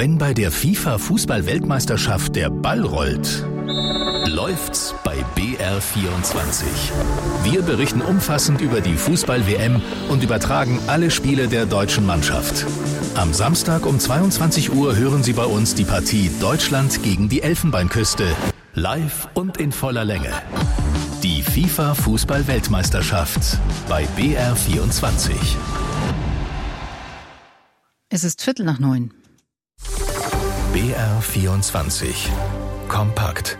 Wenn bei der FIFA-Fußball-Weltmeisterschaft der Ball rollt, läuft's bei BR24. Wir berichten umfassend über die Fußball-WM und übertragen alle Spiele der deutschen Mannschaft. Am Samstag um 22 Uhr hören Sie bei uns die Partie Deutschland gegen die Elfenbeinküste. Live und in voller Länge. Die FIFA-Fußball-Weltmeisterschaft bei BR24. Es ist 8:45. BR24. Kompakt.